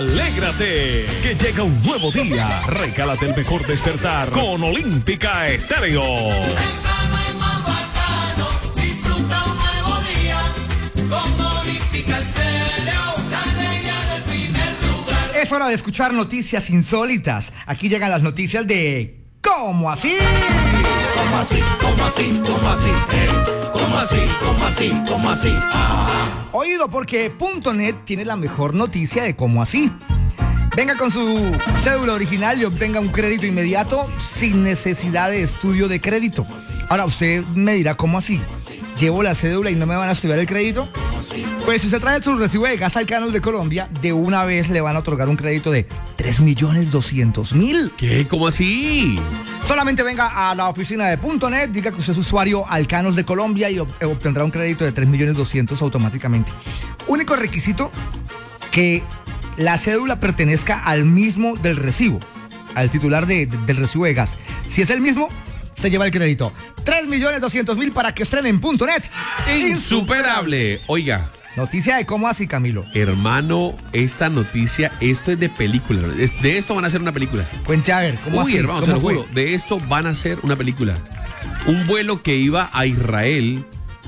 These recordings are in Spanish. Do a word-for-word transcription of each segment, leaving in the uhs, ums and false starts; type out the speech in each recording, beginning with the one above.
Alégrate, que llega un nuevo día. Regálate el mejor despertar con Olímpica Estéreo. Temprano y más bacano, disfruta un nuevo día con Olímpica Estéreo, la alegría del primer lugar. Es hora de escuchar noticias insólitas. Aquí llegan las noticias de ¿Cómo así? ¿Cómo así? ¿Cómo así? ¿Cómo así? Eh, ¿Cómo así? ¿Cómo así? ¿Cómo así? Ah. Oído, porque punto net tiene la mejor noticia de ¿Cómo así? Venga con su cédula original y obtenga un crédito inmediato sin necesidad de estudio de crédito. Ahora usted me dirá, ¿cómo así? ¿Llevo la cédula y no me van a estudiar el crédito? Pues si usted trae su recibo de gas al Canos de Colombia, de una vez le van a otorgar un crédito de tres millones doscientos mil. ¿Qué? ¿Cómo así? Solamente venga a la oficina de punto net, diga que usted es usuario Alcanos de Colombia y ob- obtendrá un crédito de tres millones doscientos mil automáticamente. Único requisito, que la cédula pertenezca al mismo del recibo, al titular de, de, del recibo de gas. Si es el mismo, se lleva el crédito. tres millones doscientos mil para que estrenen punto net. Insuperable. Oiga, Noticia de ¿Cómo así, Camilo? hermano, esta noticia, esto es de película. Es- De esto van a hacer una película. Cuente a ver, ¿cómo Uy, así? hermano, se ¿Cómo lo fue? juro. De esto van a hacer una película. Un vuelo que iba a Israel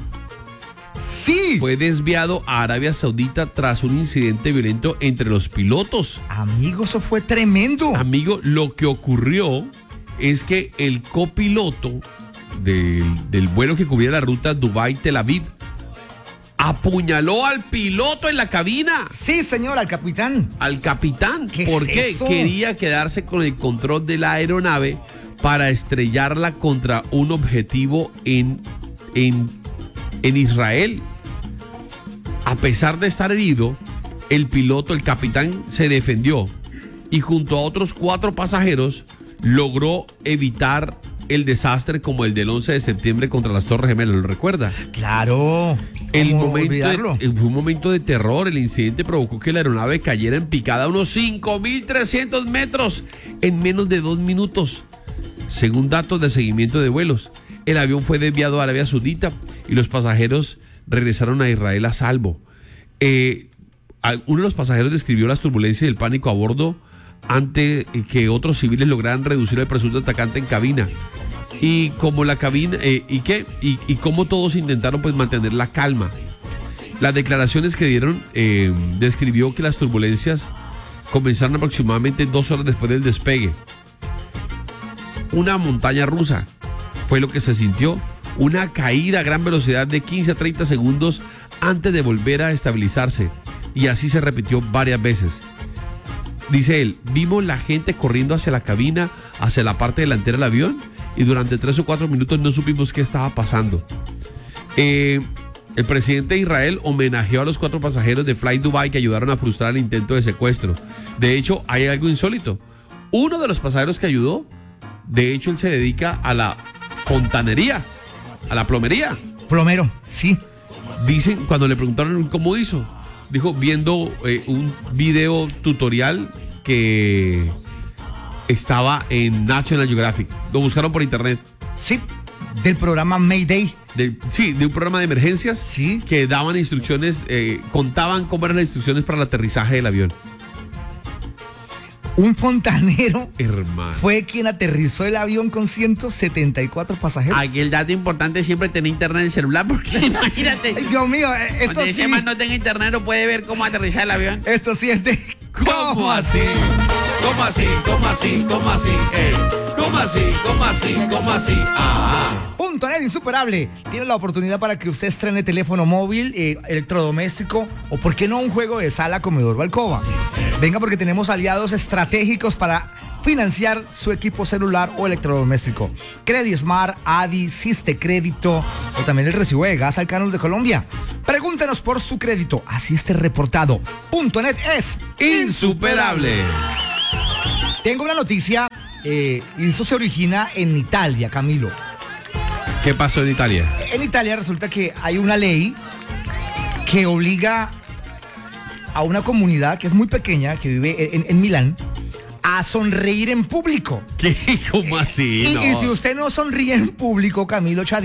Sí. fue desviado a Arabia Saudita tras un incidente violento entre los pilotos. Amigo, eso fue tremendo. Amigo, lo que ocurrió es que el copiloto del, del vuelo que cubría la ruta Dubái-Tel Aviv apuñaló al piloto en la cabina, Sí, señor, al capitán. al capitán. ¿Qué ¿Por es qué? eso? Quería quedarse con el control de la aeronave para estrellarla contra un objetivo en, en, en Israel. A pesar de estar herido, el piloto, el capitán, se defendió y junto a otros cuatro pasajeros logró evitar el desastre como el del once de septiembre contra las Torres Gemelas. ¿Lo recuerda? Claro. El ¿Cómo momento olvidarlo? de, fue un momento de terror. El incidente provocó que la aeronave cayera en picada a unos cinco mil trescientos metros en menos de dos minutos. Según datos de seguimiento de vuelos, el avión fue desviado a Arabia Saudita y los pasajeros regresaron a Israel a salvo. Eh, uno de los pasajeros describió las turbulencias y el pánico a bordo antes que otros civiles lograran reducir al presunto atacante en cabina. Y como la cabina, eh, ¿y qué? Y, y como todos intentaron pues mantener la calma. Las declaraciones que dieron eh, describió que las turbulencias comenzaron aproximadamente dos horas después del despegue. Una montaña rusa fue lo que se sintió, una caída a gran velocidad de quince a treinta segundos antes de volver a estabilizarse, y así se repitió varias veces. Dice él, vimos la gente corriendo hacia la cabina, hacia la parte delantera del avión, y durante tres o cuatro minutos no supimos qué estaba pasando. Eh, el presidente de Israel homenajeó a los cuatro pasajeros de Fly Dubai que ayudaron a frustrar el intento de secuestro. De hecho, hay algo insólito. Uno de los pasajeros que ayudó, de hecho, él se dedica a la fontanería, a la plomería. Plomero, sí. Dicen, cuando le preguntaron cómo hizo, dijo viendo eh, un video tutorial que estaba en National Geographic. Lo buscaron por internet. Sí, del programa Mayday. Del- sí, de un programa de emergencias. Sí. Que daban instrucciones, eh, contaban cómo eran las instrucciones para el aterrizaje del avión. Un fontanero Hermano. fue quien aterrizó el avión con ciento setenta y cuatro pasajeros. Aquí el dato importante es siempre tener internet en el celular, porque imagínate. Ay, Dios mío, eh, esto Cuando sí, ese man no tenga internet no puede ver cómo aterrizar el avión. esto sí es de ¿Cómo así? ¿Cómo así? ¿Cómo así? ¿Cómo así? Eh, ¿Cómo así? ¿Cómo así? ¿Cómo así? Ah. Punto net insuperable. Tiene la oportunidad para que usted estrene teléfono móvil, eh, electrodoméstico o, por qué no, un juego de sala, comedor o alcoba. Venga, porque tenemos aliados estratégicos para financiar su equipo celular o electrodoméstico. Credismart, Adi, Siste Crédito o también el recibo de gas al Canos de Colombia. Pregúntenos por su crédito, así esté reportado. Punto net es Insuperable. Tengo una noticia, eh, y eso se origina en Italia, Camilo. ¿Qué pasó en Italia? En Italia resulta que hay una ley que obliga a una comunidad que es muy pequeña, que vive en, en Milán, a sonreír en público. ¿Qué? ¿Cómo así? Y, No. y si usted no sonríe en público, Camilo Chadid,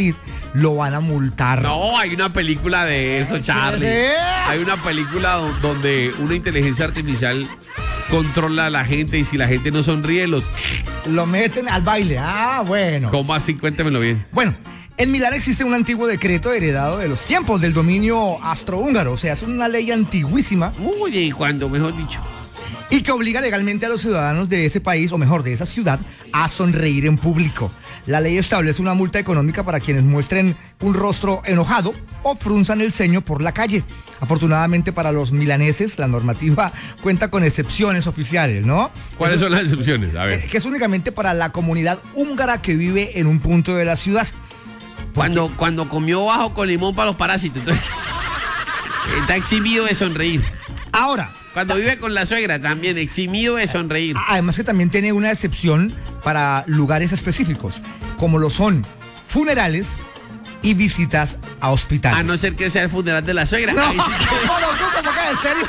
lo van a multar. No, hay una película de eso, Charlie. sí. Hay una película do- donde una inteligencia artificial controla a la gente y si la gente no sonríe, los... Lo meten al baile. Ah, bueno. ¿Cómo así? Cuéntemelo bien. Bueno, en Milán existe un antiguo decreto heredado de los tiempos del dominio austrohúngaro. O sea, es una ley antiguísima Oye, ¿y cuándo? Mejor dicho. y que obliga legalmente a los ciudadanos de ese país, o mejor, de esa ciudad, a sonreír en público. La ley establece una multa económica para quienes muestren un rostro enojado o frunzan el ceño por la calle. Afortunadamente para los milaneses, la normativa cuenta con excepciones oficiales, ¿no? ¿Cuáles son las excepciones? A ver. Que es únicamente para la comunidad húngara que vive en un punto de la ciudad. Cuando, cuando comió bajo con limón para los parásitos. Entonces, está eximido de sonreír. Ahora, Cuando vive con la suegra también eximido de sonreír. además que también tiene una excepción para lugares específicos, como lo son funerales y visitas a hospitales. A no ser que sea el funeral de la suegra. No, Ahí sí que- no, no, tú como que en serio.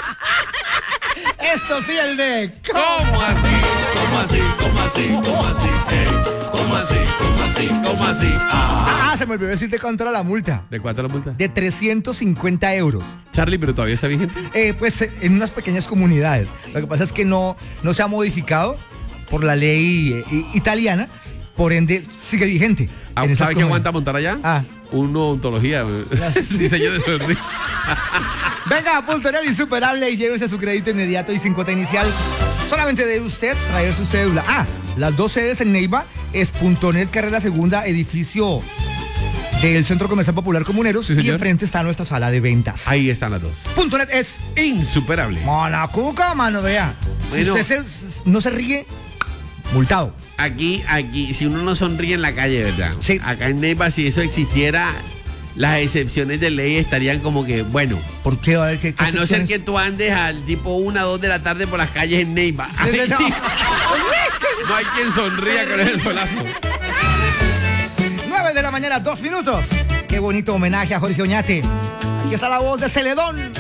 Esto sí, el de... ¿Cómo así? ¿Cómo así? ¿Cómo así? ¿Cómo así? Ey, ¿cómo así? ¿Cómo así? ¿Cómo así? Ah. Ah, se me olvidó decirte cuánto era la multa. ¿De cuánto la multa? De trescientos cincuenta euros. Charlie, pero todavía está vigente. Eh, pues eh, en unas pequeñas comunidades. Lo que pasa es que no, no se ha modificado por la ley eh, i- italiana, por ende sigue vigente. Ah, en esas ¿Sabe qué comunidades. aguanta montar allá? Ah. Una ontología. Diseño de sonrisa. Venga a Puntonel Insuperable y llévese su crédito inmediato y sin cuota inicial. Solamente debe usted traer su cédula. Ah, las dos sedes en Neiva es Puntonel Carrera Segunda, edificio del Centro Comercial Popular Comuneros. Sí, y señor. enfrente está nuestra sala de ventas. Ahí están las dos. Puntonet es Insuperable. Monacuca, mano, vea. Bueno. Si usted se- no se ríe, multado. Aquí, aquí, si uno no sonríe en la calle, ¿verdad? Sí. Acá en Neiva, si eso existiera, las excepciones de ley estarían como que, bueno, ¿Por qué? A ver, ¿qué, qué a no ser excepciones? que tú andes al tipo una, dos de la tarde por las calles en Neiva. Ahí sí, no. sí. No hay quien sonría con ese solazo. nueve de la mañana, dos minutos. Qué bonito homenaje a Jorge Oñate. Aquí está la voz de Celedón.